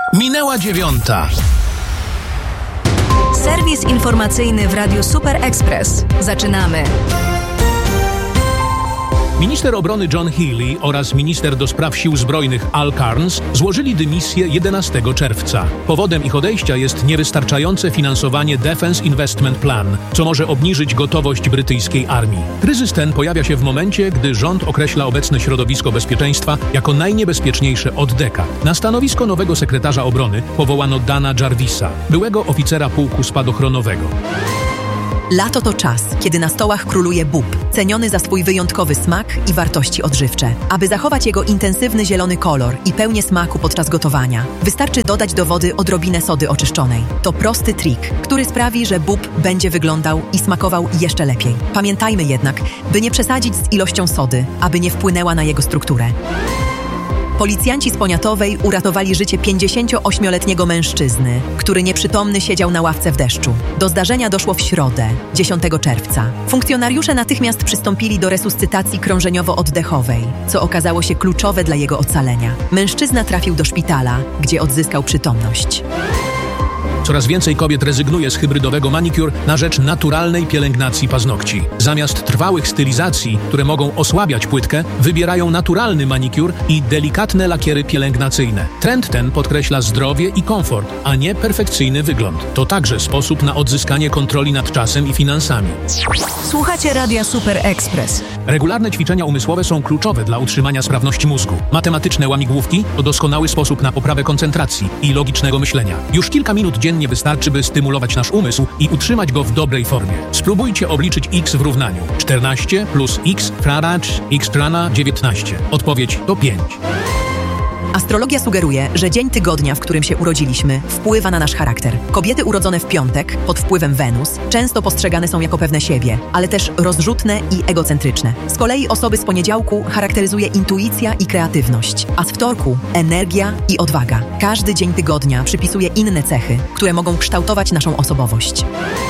Minęła 9:00. Serwis informacyjny w Radiu Super Express. Zaczynamy. Minister obrony John Healey oraz minister do spraw sił zbrojnych Al Cairns złożyli dymisję 11 czerwca. Powodem ich odejścia jest niewystarczające finansowanie Defence Investment Plan, co może obniżyć gotowość brytyjskiej armii. Kryzys ten pojawia się w momencie, gdy rząd określa obecne środowisko bezpieczeństwa jako najniebezpieczniejsze od dekad. Na stanowisko nowego sekretarza obrony powołano Dana Jarvisa, byłego oficera pułku spadochronowego. Lato to czas, kiedy na stołach króluje bób, ceniony za swój wyjątkowy smak i wartości odżywcze. Aby zachować jego intensywny zielony kolor i pełnię smaku podczas gotowania, wystarczy dodać do wody odrobinę sody oczyszczonej. To prosty trik, który sprawi, że bób będzie wyglądał i smakował jeszcze lepiej. Pamiętajmy jednak, by nie przesadzić z ilością sody, aby nie wpłynęła na jego strukturę. Policjanci z Poniatowej uratowali życie 58-letniego mężczyzny, który nieprzytomny siedział na ławce w deszczu. Do zdarzenia doszło w środę, 10 czerwca. Funkcjonariusze natychmiast przystąpili do resuscytacji krążeniowo-oddechowej, co okazało się kluczowe dla jego ocalenia. Mężczyzna trafił do szpitala, gdzie odzyskał przytomność. Coraz więcej kobiet rezygnuje z hybrydowego manicure na rzecz naturalnej pielęgnacji paznokci. Zamiast trwałych stylizacji, które mogą osłabiać płytkę, wybierają naturalny manicure i delikatne lakiery pielęgnacyjne. Trend ten podkreśla zdrowie i komfort, a nie perfekcyjny wygląd. To także sposób na odzyskanie kontroli nad czasem i finansami. Słuchacie Radia Super Express. Regularne ćwiczenia umysłowe są kluczowe dla utrzymania sprawności mózgu. Matematyczne łamigłówki to doskonały sposób na poprawę koncentracji i logicznego myślenia. Już kilka minut dziennie wystarczy, by stymulować nasz umysł i utrzymać go w dobrej formie. Spróbujcie obliczyć x w równaniu. 14 plus x faracz x rana 19. Odpowiedź to 5. Astrologia sugeruje, że dzień tygodnia, w którym się urodziliśmy, wpływa na nasz charakter. Kobiety urodzone w piątek, pod wpływem Wenus, często postrzegane są jako pewne siebie, ale też rozrzutne i egocentryczne. Z kolei osoby z poniedziałku charakteryzuje intuicja i kreatywność, a z wtorku energia i odwaga. Każdy dzień tygodnia przypisuje inne cechy, które mogą kształtować naszą osobowość.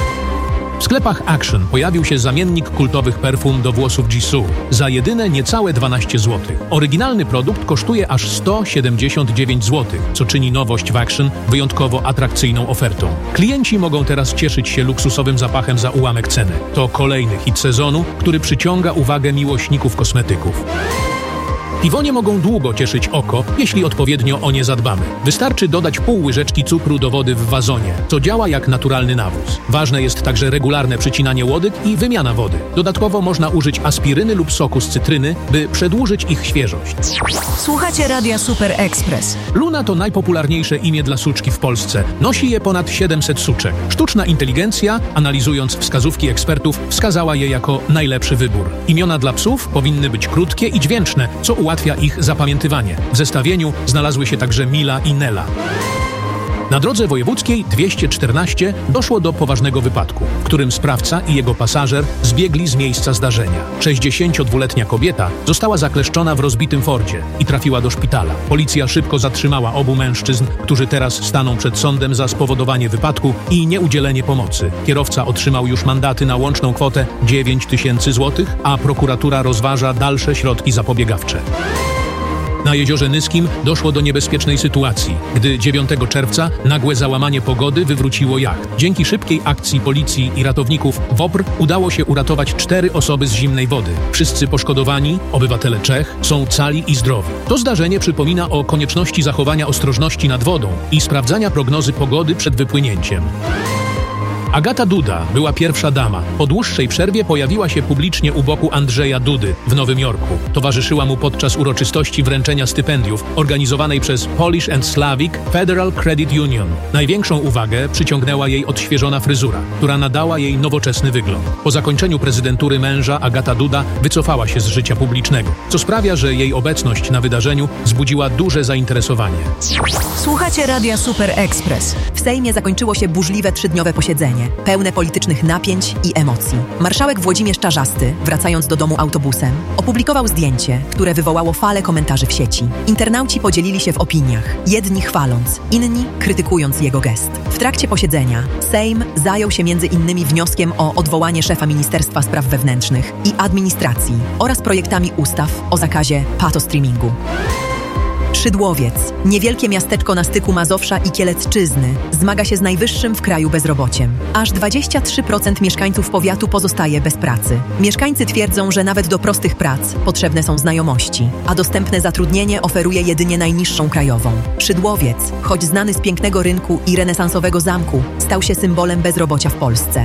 W sklepach Action pojawił się zamiennik kultowych perfum do włosów Jisoo za jedyne niecałe 12 zł. Oryginalny produkt kosztuje aż 179 zł, co czyni nowość w Action wyjątkowo atrakcyjną ofertą. Klienci mogą teraz cieszyć się luksusowym zapachem za ułamek ceny. To kolejny hit sezonu, który przyciąga uwagę miłośników kosmetyków. Piwonie mogą długo cieszyć oko, jeśli odpowiednio o nie zadbamy. Wystarczy dodać pół łyżeczki cukru do wody w wazonie, co działa jak naturalny nawóz. Ważne jest także regularne przycinanie łodyg i wymiana wody. Dodatkowo można użyć aspiryny lub soku z cytryny, by przedłużyć ich świeżość. Słuchacie Radia Super Express. Luna to najpopularniejsze imię dla suczki w Polsce. Nosi je ponad 700 suczek. Sztuczna inteligencja, analizując wskazówki ekspertów, wskazała je jako najlepszy wybór. Imiona dla psów powinny być krótkie i dźwięczne, co ułatwia ich zapamiętywanie. W zestawieniu znalazły się także Mila i Nela. Na drodze wojewódzkiej 214 doszło do poważnego wypadku, w którym sprawca i jego pasażer zbiegli z miejsca zdarzenia. 62-letnia kobieta została zakleszczona w rozbitym Fordzie i trafiła do szpitala. Policja szybko zatrzymała obu mężczyzn, którzy teraz staną przed sądem za spowodowanie wypadku i nieudzielenie pomocy. Kierowca otrzymał już mandaty na łączną kwotę 9 000 złotych, a prokuratura rozważa dalsze środki zapobiegawcze. Na Jeziorze Nyskim doszło do niebezpiecznej sytuacji, gdy 9 czerwca nagłe załamanie pogody wywróciło jacht. Dzięki szybkiej akcji policji i ratowników WOPR udało się uratować 4 osoby z zimnej wody. Wszyscy poszkodowani, obywatele Czech, są cali i zdrowi. To zdarzenie przypomina o konieczności zachowania ostrożności nad wodą i sprawdzania prognozy pogody przed wypłynięciem. Agata Duda była pierwsza dama. Po dłuższej przerwie pojawiła się publicznie u boku Andrzeja Dudy w Nowym Jorku. Towarzyszyła mu podczas uroczystości wręczenia stypendiów organizowanej przez Polish and Slavic Federal Credit Union. Największą uwagę przyciągnęła jej odświeżona fryzura, która nadała jej nowoczesny wygląd. Po zakończeniu prezydentury męża Agata Duda wycofała się z życia publicznego, co sprawia, że jej obecność na wydarzeniu wzbudziła duże zainteresowanie. Słuchacie Radia Super Express. W Sejmie zakończyło się burzliwe 3-dniowe posiedzenie, pełne politycznych napięć i emocji. Marszałek Włodzimierz Czarzasty, wracając do domu autobusem, opublikował zdjęcie, które wywołało falę komentarzy w sieci. Internauci podzielili się w opiniach, jedni chwaląc, inni krytykując jego gest. W trakcie posiedzenia Sejm zajął się między innymi wnioskiem o odwołanie szefa Ministerstwa Spraw Wewnętrznych i Administracji oraz projektami ustaw o zakazie patostreamingu. Szydłowiec, Niewielkie miasteczko na styku Mazowsza i Kielecczyzny zmaga się z najwyższym w kraju bezrobociem. Aż 23% mieszkańców powiatu pozostaje bez pracy. Mieszkańcy twierdzą, że nawet do prostych prac potrzebne są znajomości, a dostępne zatrudnienie oferuje jedynie najniższą krajową. Szydłowiec, choć znany z pięknego rynku i renesansowego zamku, stał się symbolem bezrobocia w Polsce.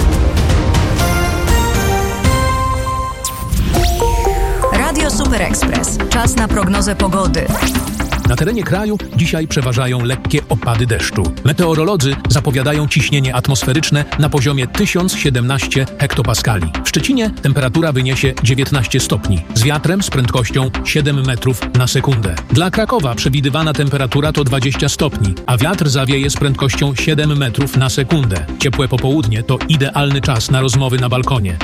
Radio Super Express. Czas na prognozę pogody. Na terenie kraju dzisiaj przeważają lekkie opady deszczu. Meteorolodzy zapowiadają ciśnienie atmosferyczne na poziomie 1017 hektopaskali. W Szczecinie temperatura wyniesie 19 stopni, z wiatrem z prędkością 7 metrów na sekundę. Dla Krakowa przewidywana temperatura to 20 stopni, a wiatr zawieje z prędkością 7 metrów na sekundę. Ciepłe popołudnie to idealny czas na rozmowy na balkonie.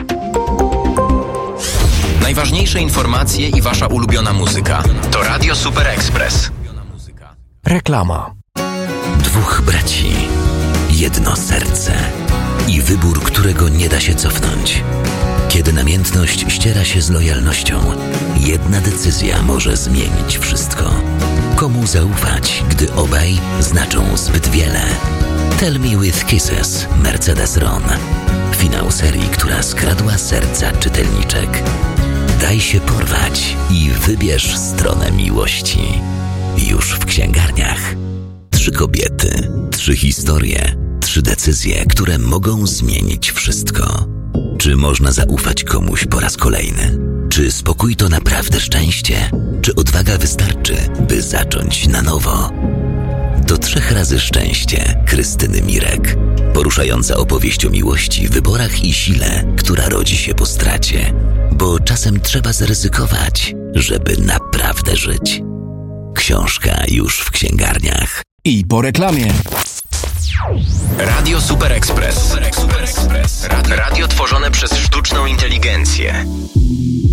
Najważniejsze informacje i wasza ulubiona muzyka. To Radio Super Express. Reklama. Dwóch braci, jedno serce i wybór, którego nie da się cofnąć. Kiedy namiętność ściera się z lojalnością, jedna decyzja może zmienić wszystko. Komu zaufać, gdy obaj znaczą zbyt wiele? Tell Me With Kisses, Mercedes Ron. Finał serii, która skradła serca czytelniczek. Daj się porwać i wybierz stronę miłości. Już w księgarniach. 3 kobiety, 3 historie, 3 decyzje, które mogą zmienić wszystko. Czy można zaufać komuś po raz kolejny? Czy spokój to naprawdę szczęście? Czy odwaga wystarczy, by zacząć na nowo? To 3 razy szczęście Krystyny Mirek. Poruszająca opowieść o miłości, wyborach i sile, która rodzi się po stracie. Bo czasem trzeba zaryzykować, żeby naprawdę żyć. Książka już w księgarniach. I po reklamie. Radio Super Express. Radio tworzone przez sztuczną inteligencję.